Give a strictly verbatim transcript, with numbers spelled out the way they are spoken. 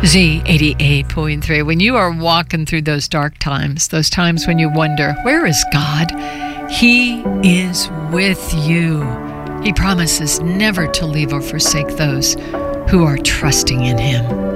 Z eighty-eight point three. When you are walking through those dark times, those times when you wonder, where is God? He is with you. He promises never to leave or forsake those who are trusting in Him.